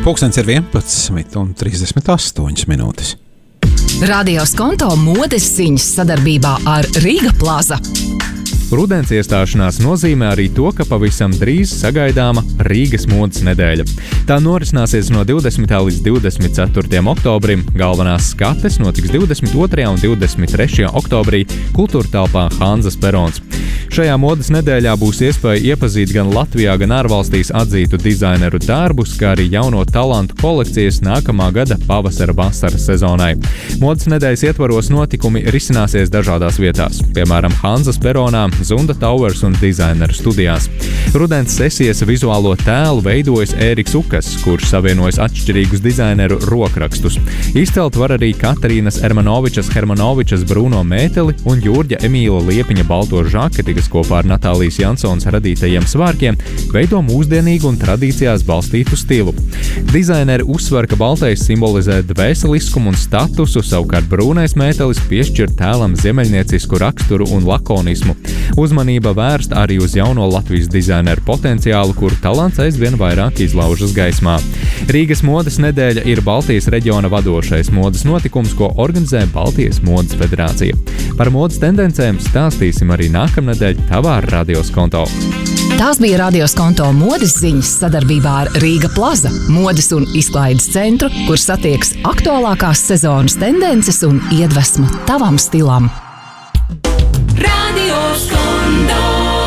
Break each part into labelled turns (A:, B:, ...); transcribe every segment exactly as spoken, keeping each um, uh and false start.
A: Pulkstens ir vienpadsmit un trīsdesmit astoņas minūtes.
B: Radio Skonto modes ziņas sadarbībā ar Rīga Plaza.
C: Rudens iestāšanās nozīmē arī to, ka pavisam drīz sagaidāma Rīgas modes nedēļa. Tā norisināsies no divdesmitā līdz divdesmit ceturtajam oktobrim. Galvenās skates notiks divdesmit otrajā un divdesmit trešajā oktobrī kultūra telpā Hanzas perons. Šajā modes nedēļā būs iespēja iepazīt gan Latvijā, gan ārvalstīs atzītu dizaineru darbus, kā arī jauno talantu kolekcijas nākamā gada pavasara-vasaras sezonai. Modes nedēļas ietvaros notikumi risināsies dažādās vietās, piemēram, Hanzas peronā, Zunda Towers un dizaineru studijās. Rudens sesijas vizuālo tēlu veidojas Ēriks Ukas, kurš savienojas atšķirīgus dizaineru rokrakstus. Izcelt var arī Katarīnas Ermanovičas Hermanovičas brūno mēteli un Jurģa Emīla Liepiņa balto žaketi, kas kopā ar Natālijas Jansons radītajiem svārkiem veido mūsdienīgu un tradīcijās balstītu stilu. Dizaineri uzsver, ka baltais simbolizē dvēseliskumu un statusu, savukārt brūnais mētelis piešķir tēlam ziemeļniecisku raksturu un lakonismu. Uzmanība vērsta arī uz jauno Latvijas dizaineru potenciālu, kuru talants aizvien vairāk izlaužas gaismā. Rīgas modes nedēļa ir Baltijas reģiona vadošais modes notikums, ko organizē Baltijas modes federācija. Par modes tendencēm stāstīsim arī nākamnedēļ tavā Radio Skonto.
B: Tās bija Radio Skonto modes ziņas sadarbībā ar Rīga Plaza, modes un izklaides centru, kur satiekas aktuālākās sezonas tendences un iedvesmu tavam stilam.
D: Radio Skonto.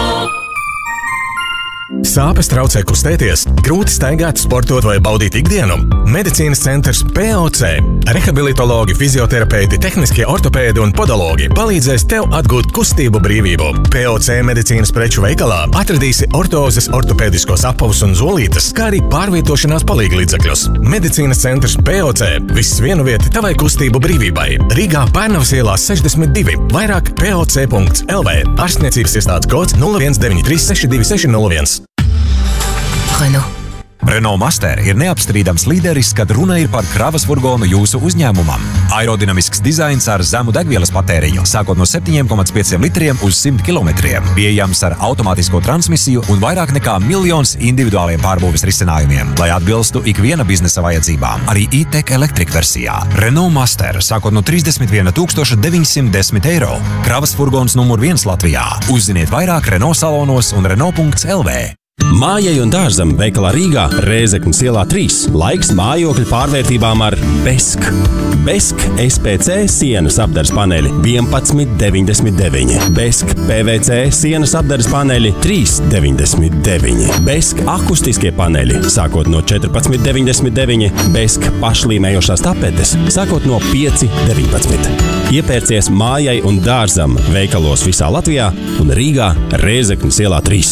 E: Sāpes traucē kustēties, grūti staigāt, sportot vai baudīt ikdienu? Medicīnas centrs P O C. Rehabilitologi, fizioterapeiti, tehniskie ortopēdi un podologi palīdzēs tev atgūt kustību brīvību. P O C medicīnas preču veikalā atradīsi ortozes, ortopēdiskos apavus un zolītes, kā arī pārvietošanās palīglīdzekļus. Medicīnas centrs P O C. Viss vienu vieti tavai kustību brīvībai. Rīgā Pērnavas ielā sešdesmit divi. Vairāk P O C punkts L V. Ārstniecības iestādes kods nulle viens deviņi trīs seši divi seši nulle viens.
B: Renault.
F: Renault Master ir neapstrīdams līderis, kad runa ir par kravas furgonu jūsu uzņēmumam. Aerodinamisks dizains ar zemu degvielas patēriņu, sākot no septiņiem komats pieciem litriem uz simt kilometriem, pieejams ar automātisko transmisiju un vairāk nekā miljons individuāliem pārbūves risinājumiem, lai atbilstu ikviena biznesa vajadzībām. Arī e-tech Electric versijā. Renault Master, sākot no trīsdesmit viena tūkstoša deviņsimt desmit eiro. Kravas furgons numur viens Latvijā. Uzziniet vairāk Renault salonos un Renault punkts L V.
G: Mājai un dārzam veikalā Rīgā Rēzeknes ielā trīs. Laiks mājokļu pārvērtībām ar Besk. Besk S P C sienas apdares paneļi vienpadsmit deviņdesmit deviņi. Besk P V C sienas apdares paneļi trīs deviņdesmit deviņi. Besk akustiskie paneļi sākot no četrpadsmit deviņdesmit deviņi. Besk pašlīmējošās tapetes sākot no pieci deviņpadsmit. Iepērcies mājai un dārzam veikalos visā Latvijā un Rīgā Rēzeknes ielā trīs.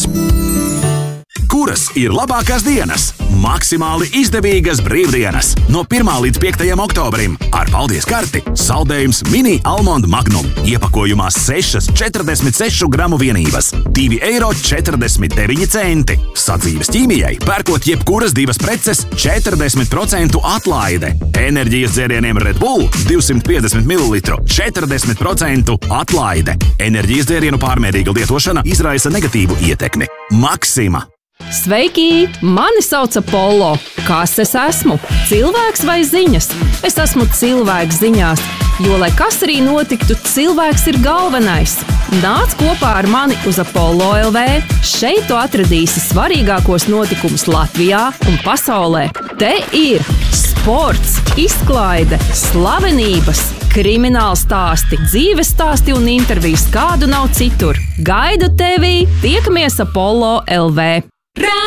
H: Kuras ir labākās dienas? Maksimāli izdevīgas brīvdienas no pirmā līdz piektajam oktobrim. Ar paldies karti saldējums Mini Almond Magnum. Iepakojumā sešas četrdesmit sešu gramu vienības. divi eiro četrdesmit deviņi centi. Sadzīves ķīmijai pērkot jebkuras divas preces četrdesmit procentu atlaide. Enerģijas dzērieniem Red Bull divsimt piecdesmit mililitru četrdesmit procentu atlaide. Enerģijas dzērienu pārmērīga lietošana izraisa negatīvu ietekmi. Maksima.
I: Sveiki! Mani sauc Apollo. Kas es esmu? Cilvēks vai ziņas? Es esmu cilvēks ziņās, jo, lai kas arī notiktu, cilvēks ir galvenais. Nāc kopā ar mani uz Apollo L V. Šeit tu atradīsi svarīgākos notikumus Latvijā un pasaulē. Te ir sports, izklaide, slavenības, krimināla stāsti, dzīves stāsti un intervijas, kādu nav citur. Gaidu tevi! Tiekamies Apollo L V.